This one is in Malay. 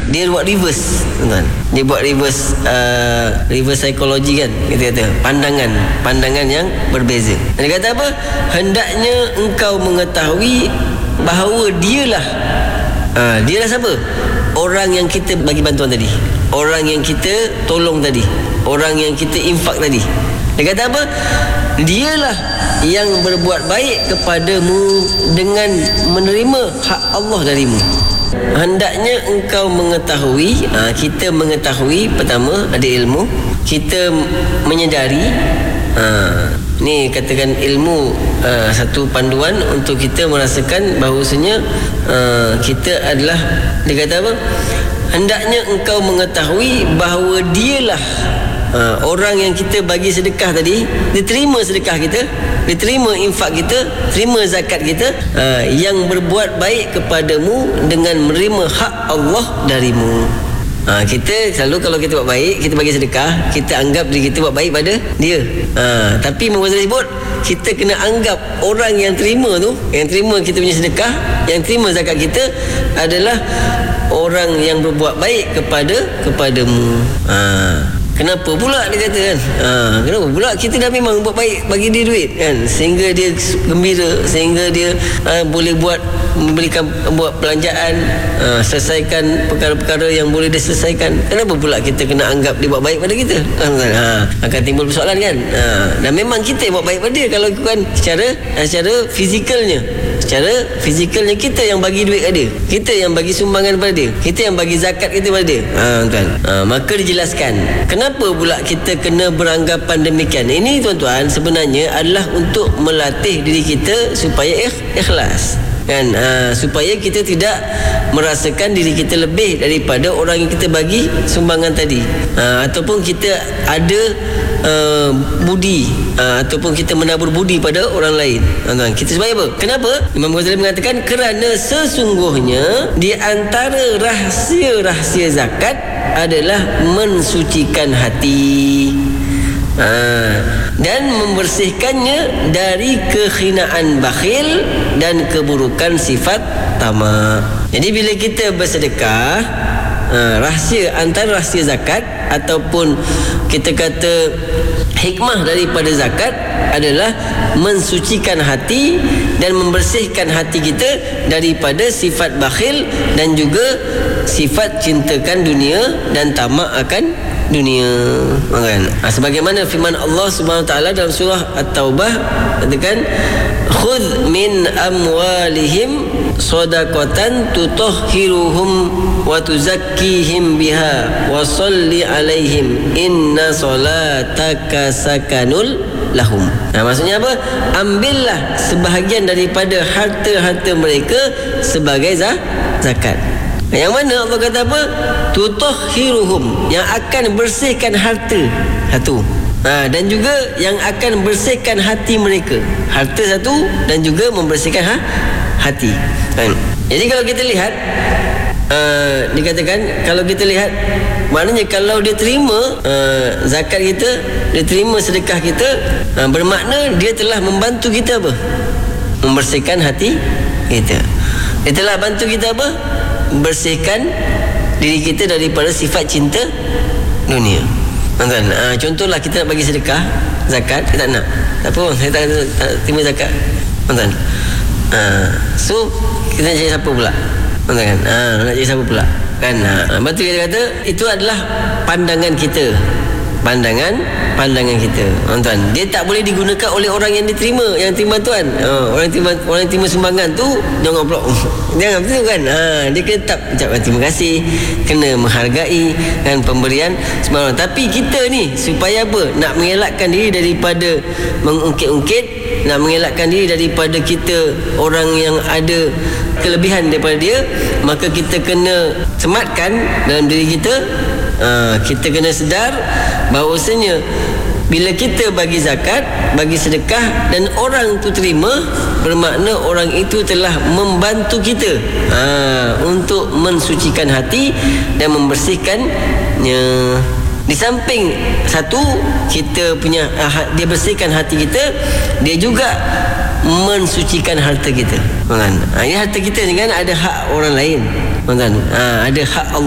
Dia buat reverse, tuan. Dia buat reverse psikologi kan, kita kata pandangan yang berbeza. Dia kata apa? Hendaknya engkau mengetahui bahawa dialah siapa? Orang yang kita bagi bantuan tadi, orang yang kita tolong tadi, orang yang kita infak tadi. Dia kata apa? Dialah yang berbuat baik kepadamu dengan menerima hak Allah darimu. Hendaknya engkau mengetahui, kita mengetahui, pertama ada ilmu, kita menyedari, ni katakan ilmu, satu panduan untuk kita merasakan bahawasanya kita adalah, dia kata apa? Hendaknya engkau mengetahui bahawa dialah orang yang kita bagi sedekah tadi, dia terima sedekah kita, dia terima infak kita, terima zakat kita, yang berbuat baik kepadamu dengan menerima hak Allah darimu. Kita selalu kalau kita buat baik, kita bagi sedekah, kita anggap diri kita buat baik pada dia. Tapi Muhammad sebut, kita kena anggap orang yang terima tu, yang terima kita punya sedekah, yang terima zakat kita adalah orang yang berbuat baik kepadamu. Kenapa pula dia kata kan? Kenapa pula kita dah memang buat baik bagi dia duit kan, sehingga dia gembira, sehingga dia boleh buat belanjaan, selesaikan perkara-perkara yang boleh diselesaikan. Kenapa pula kita kena anggap dia buat baik pada kita? Akan timbul persoalan kan. Dan memang kita buat baik pada dia kalau bukan secara fizikalnya. Secara fizikalnya kita yang bagi duit pada dia, kita yang bagi sumbangan pada dia, kita yang bagi zakat kita pada dia. Maka dijelaskan kenapa pula kita kena beranggapan demikian. Ini tuan-tuan sebenarnya adalah untuk melatih diri kita supaya ikhlas kan, supaya kita tidak merasakan diri kita lebih daripada orang yang kita bagi sumbangan tadi, ataupun kita ada budi, ataupun kita menabur budi pada orang lain. Kita sebab apa? Kenapa? Imam Ghazali mengatakan kerana sesungguhnya di antara rahsia-rahsia zakat adalah mensucikan hati dan membersihkannya dari kekhinaan bakhil dan keburukan sifat tamak. Jadi bila kita bersedekah, antara rahsia zakat ataupun kita kata hikmah daripada zakat adalah mensucikan hati dan membersihkan hati kita daripada sifat bakhil dan juga sifat cintakan dunia dan tamak akan dunia. Sebagaimana firman Allah Subhanahu Wa Taala dalam surah At-Taubah, katakan khudh min amwalihim sadaqatan tutahhiruhum wa tuzakkihim biha wa salli alaihim inna salataka sakanul lahum. Maksudnya apa? Ambillah sebahagian daripada harta-harta mereka sebagai zakat. Yang mana Allah kata apa? Tutahhiruhum, yang akan bersihkan harta satu, dan juga yang akan bersihkan hati mereka. Harta satu dan juga membersihkan hati. Jadi kalau kita lihat, dikatakan kalau kita lihat, maknanya kalau dia terima zakat kita, dia terima sedekah kita, bermakna dia telah membantu kita apa? Membersihkan hati kita. Dia telah bantu kita apa? Bersihkan diri kita daripada sifat cinta dunia. Contohlah kita nak bagi sedekah zakat, kita tak nak, tak apa, saya tak terima zakat, so kita nak cari siapa pula, nak cari siapa pula kan. Lepas tu kita kata itu adalah pandangan kita, pandangan kita, tuan. Dia tak boleh digunakan oleh orang yang diterima, yang terima bantuan. Orang yang terima sumbangan tu jangan pula jangan betul kan. Dia kena tak ucapkan terima kasih, kena menghargai dan pemberian semua. Tapi kita ni supaya apa? Nak mengelakkan diri daripada mengungkit-ungkit, nak mengelakkan diri daripada kita orang yang ada kelebihan daripada dia, maka kita kena sematkan dalam diri kita. Kita kena sedar bahawasanya bila kita bagi zakat, bagi sedekah dan orang tu terima, bermakna orang itu telah membantu kita untuk mensucikan hati dan membersihkannya. Di samping satu, kita punya dia bersihkan hati kita, dia juga mensucikan harta kita. Ini harta kita ni kan ada hak orang lain, ada hak Allah.